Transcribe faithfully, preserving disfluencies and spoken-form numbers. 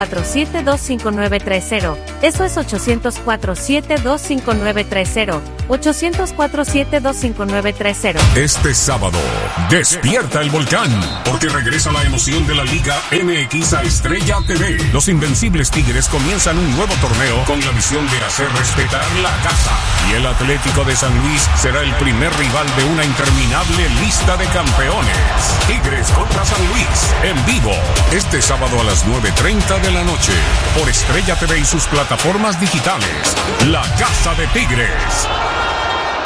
cuatro siete dos cinco nueve tres cero. Eso es ochocientos cuatro siete dos cinco nueve tres cero. ochocientos cuatro siete dos cinco nueve tres cero. Este sábado, despierta el volcán, porque regresa la emoción de la Liga M X a Estrella T V. Los Invencibles Tigres comienzan un nuevo torneo con la misión de hacer respetar la casa. Y el Atlético de San Luis será el primer rival de una interminable lista de campeones. Tigres contra San Luis, en vivo, este sábado a las nueve treinta de la noche, por Estrella T V y sus plataformas digitales. La Casa de Tigres.